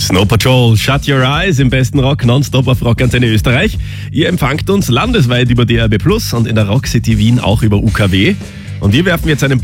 Snow Patrol, Shut Your Eyes im besten Rock, nonstop auf Rockantenne Österreich. Ihr empfangt uns landesweit über DAB+ und in der Rock City Wien auch über UKW. Und wir werfen jetzt einen